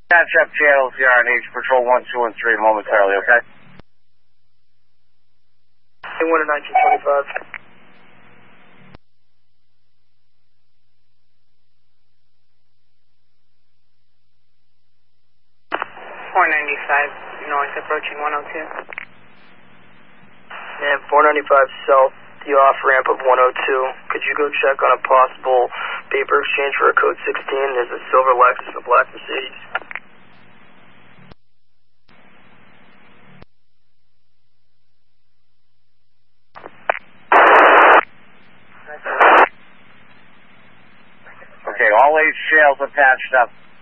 Catch up channels here on H Patrol 1, 2, and 3 momentarily, okay? 1 to 1925. 495 north, approaching 102. And 495 south, the off-ramp of 102. Could you go check on a possible paper exchange for a code 16? There's a silver Lexus and a black Mercedes. Okay, all 8 trails are patched up.